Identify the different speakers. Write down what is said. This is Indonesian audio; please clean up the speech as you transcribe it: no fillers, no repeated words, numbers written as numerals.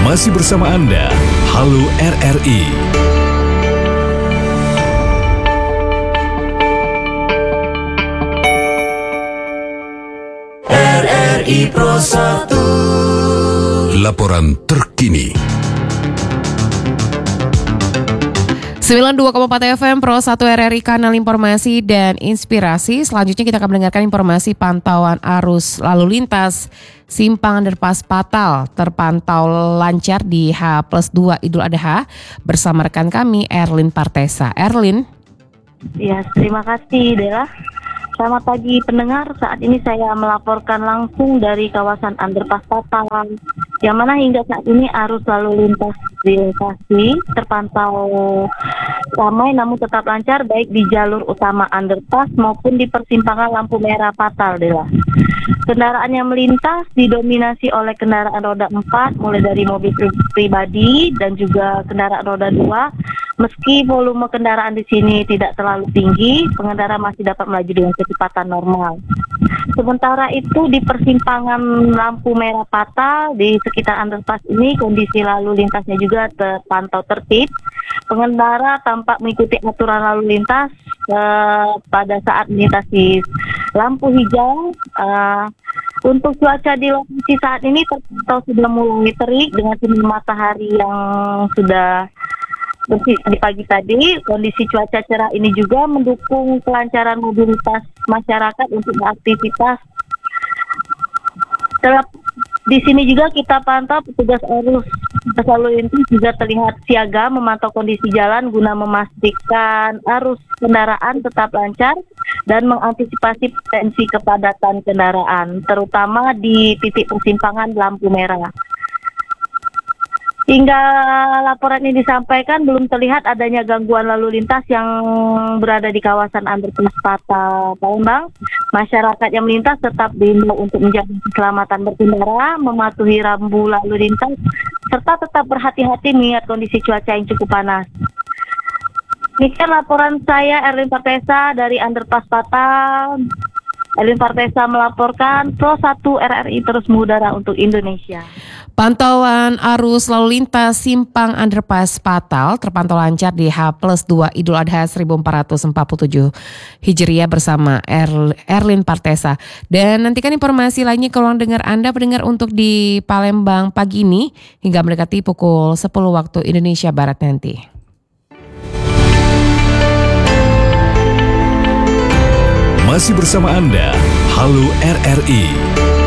Speaker 1: Masih bersama Anda, Halo RRI. RRI Pro 1. Laporan terkini.
Speaker 2: 92,4 FM Pro 1 RRI, kanal informasi dan inspirasi. Selanjutnya kita akan mendengarkan informasi pantauan arus lalu lintas. Simpang Underpass Patal terpantau lancar di H+2 Idul Adha bersama rekan kami Erlin Partesa. Erlin.
Speaker 3: Ya, terima kasih Dela. Selamat pagi pendengar, saat ini saya melaporkan langsung dari kawasan Underpass Patal, yang mana hingga saat ini arus lalu lintas di lokasi terpantau ramai namun tetap lancar baik di jalur utama Underpass maupun di persimpangan lampu merah Patal, Dela. Kendaraan yang melintas didominasi oleh kendaraan roda 4 mulai dari mobil pribadi dan juga kendaraan roda 2. Meski volume kendaraan di sini tidak terlalu tinggi, pengendara masih dapat melaju dengan kecepatan normal. Sementara itu di persimpangan lampu merah Patal di sekitar underpass ini kondisi lalu lintasnya juga terpantau tertib. Pengendara tampak mengikuti aturan lalu lintas pada saat melintasi lampu hijau. Untuk cuaca di lokasi saat ini terpantau sudah mulai terik dengan sinar matahari yang sudah bersih di pagi tadi. Kondisi cuaca cerah ini juga mendukung kelancaran mobilitas masyarakat untuk beraktivitas. Di sini juga kita pantau petugas arus lalu lintas juga terlihat siaga memantau kondisi jalan guna memastikan arus kendaraan tetap lancar dan mengantisipasi potensi kepadatan kendaraan, terutama di titik persimpangan lampu merah. Hingga laporan ini disampaikan, belum terlihat adanya gangguan lalu lintas yang berada di kawasan Underpass Patal Palembang. Masyarakat yang melintas tetap diimbau untuk menjaga keselamatan berkendara, mematuhi rambu lalu lintas, serta tetap berhati-hati mengingat kondisi cuaca yang cukup panas. Demikian laporan saya, Erlin Partesa dari Underpass Patal. Erlin Partesa melaporkan, Pro 1 RRI terus mengudara untuk Indonesia.
Speaker 2: Pantauan arus lalu lintas Simpang Underpass Patal terpantau lancar di H+2 Idul Adha 1447 Hijriah bersama Erlin Partesa. Dan nantikan informasi lainnya kalau dengar Anda pendengar untuk di Palembang pagi ini hingga mendekati pukul 10 waktu Indonesia Barat nanti.
Speaker 1: Masih bersama Anda, Halo RRI.